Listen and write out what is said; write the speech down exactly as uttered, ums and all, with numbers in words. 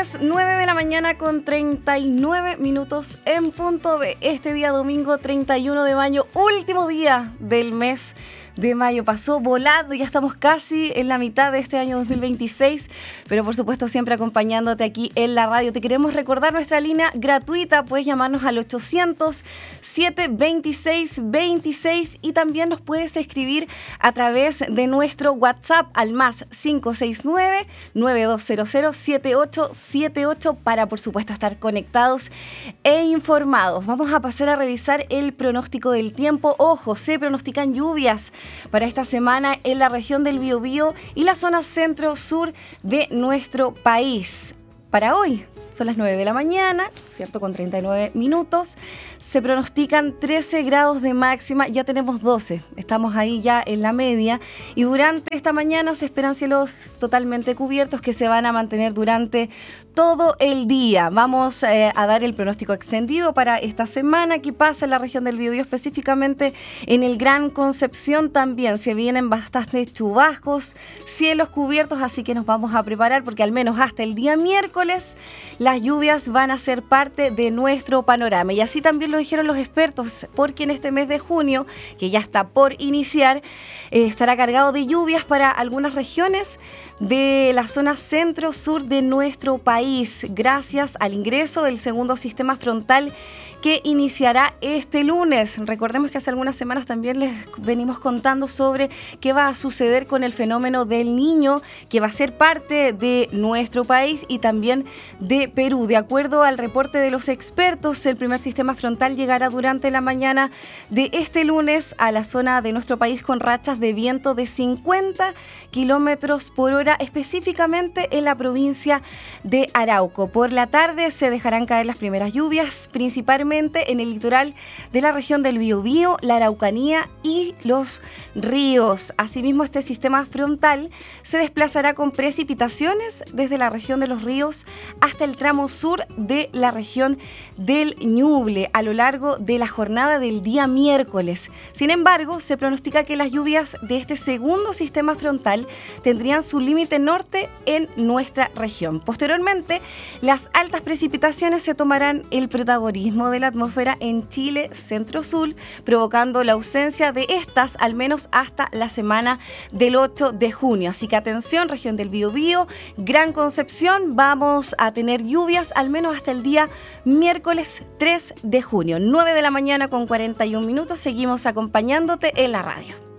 lunes, nueve de la mañana con treinta y nueve minutos en punto de este día domingo treinta y uno de mayo, último día del mes de mayo. Pasó volando, ya estamos casi en la mitad de este año dos mil veintiséis, pero por supuesto siempre acompañándote aquí en la radio. Te queremos recordar nuestra línea gratuita, puedes llamarnos al ochocientos, siete veintiséis, veintiséis y también nos puedes escribir a través de nuestro WhatsApp al más cinco seis nueve, nueve dos cero cero, siete ocho siete ocho para por supuesto estar conectados e informados. Vamos a pasar a revisar el pronóstico del tiempo. Ojo, se pronostican lluvias para esta semana en la región del Biobío y la zona centro-sur de nuestro país. Para hoy son las nueve de la mañana, ¿cierto? Con treinta y nueve minutos. Se pronostican trece grados de máxima, ya tenemos doce, estamos ahí ya en la media. Y durante esta mañana se esperan cielos totalmente cubiertos que se van a mantener durante todo el día. Vamos eh, a dar el pronóstico extendido para esta semana que pasa en la región del Biobío, específicamente en el Gran Concepción también. Se vienen bastantes chubascos, cielos cubiertos, así que nos vamos a preparar porque al menos hasta el día miércoles las lluvias van a ser parte de nuestro panorama. Y así también lo dijeron los expertos, porque en este mes de junio, que ya está por iniciar, eh, estará cargado de lluvias para algunas regiones de la zona centro-sur de nuestro país, gracias al ingreso del segundo sistema frontal que iniciará este lunes. Recordemos que hace algunas semanas también les venimos contando sobre qué va a suceder con el fenómeno del Niño, que va a ser parte de nuestro país y también de Perú. De acuerdo al reporte de los expertos, el primer sistema frontal llegará durante la mañana de este lunes a la zona de nuestro país con rachas de viento de cincuenta kilómetros por hora, específicamente en la provincia de Arauco. Por la tarde se dejarán caer las primeras lluvias, principalmente en el litoral de la región del Biobío, la Araucanía y los ríos. Asimismo, este sistema frontal se desplazará con precipitaciones desde la región de los ríos hasta el tramo sur de la región del Ñuble a lo largo de la jornada del día miércoles. Sin embargo, se pronostica que las lluvias de este segundo sistema frontal tendrían su límite norte en nuestra región. Posteriormente, las altas precipitaciones se tomarán el protagonismo de la atmósfera en Chile centro-sur, provocando la ausencia de estas al menos hasta la semana del ocho de junio. Así que atención, región del Biobío, Gran Concepción, vamos a tener lluvias al menos hasta el día miércoles tres de junio. nueve de la mañana con cuarenta y un minutos, seguimos acompañándote en la radio.